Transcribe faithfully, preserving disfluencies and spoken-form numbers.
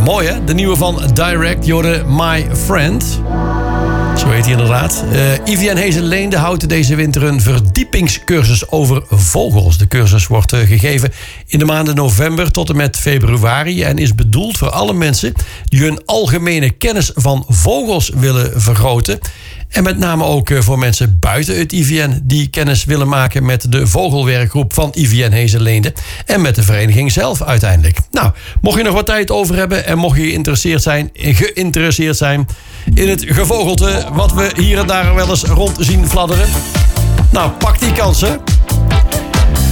mooi hè, de nieuwe van Direct, Jorde My Friend. Zo heet hij inderdaad. Uh, I V N Hezenleende houdt deze winter een verdiepingscursus over vogels. De cursus wordt uh, gegeven in de maanden november tot en met februari... en is bedoeld voor alle mensen die hun algemene kennis van vogels willen vergroten. En met name ook uh, voor mensen buiten het I V N... die kennis willen maken met de vogelwerkgroep van I V N Hezenleende... en met de vereniging zelf uiteindelijk. Nou, mocht je nog wat tijd over hebben... en mocht je geïnteresseerd zijn, geïnteresseerd zijn in het gevogelte... wat we hier en daar wel eens rond zien fladderen... nou, pak die kansen.